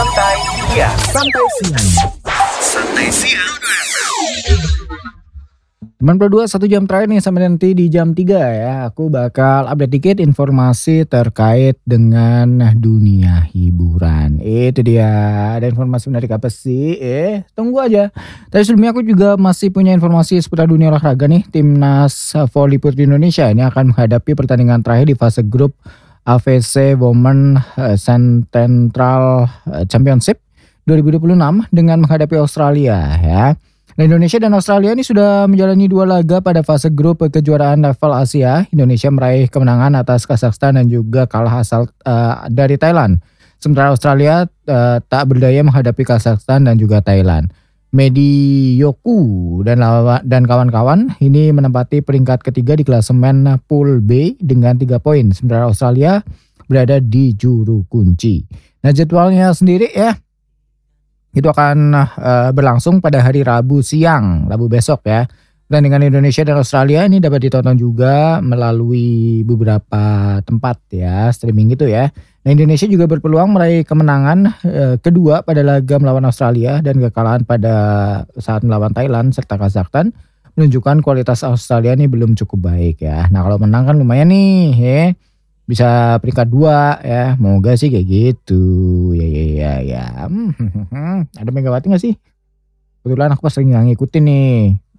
Santai Siang. Santai Siang. Santai Siang. 92 1 jam terakhir nih sampai nanti di jam 3 ya. Aku bakal update dikit informasi terkait dengan dunia hiburan. Itu dia. Ada informasi menarik apa sih? Tunggu aja. Tapi sebelumnya aku juga masih punya informasi seputar dunia olahraga nih. Timnas voli putri Indonesia ini akan menghadapi pertandingan terakhir di fase grup AFC Women Central Championship 2026 dengan menghadapi Australia ya. Nah, Indonesia dan Australia ini sudah menjalani 2 laga pada fase grup kejuaraan level Asia. Indonesia meraih kemenangan atas Kazakhstan dan juga kalah asal dari Thailand. Sementara Australia tak berdaya menghadapi Kazakhstan dan juga Thailand. Medi Yoku dan kawan-kawan ini menempati peringkat ketiga di klasemen Pool B dengan 3 poin. Sementara Australia berada di juru kunci. Nah, jadwalnya sendiri ya, itu akan berlangsung pada hari Rabu siang, Rabu besok ya. Pertandingan Indonesia dan Australia ini dapat ditonton juga melalui beberapa tempat ya, streaming gitu ya. Nah, Indonesia juga berpeluang meraih kemenangan kedua pada laga melawan Australia dan kekalahan pada saat melawan Thailand serta Kazakhstan menunjukkan kualitas Australia ini belum cukup baik ya. Nah, kalau menang kan lumayan nih ya. Bisa peringkat 2 ya, moga sih kayak gitu. Ya. Ada Megawati gak sih? Kebetulan aku pas lagi ngikutin nih.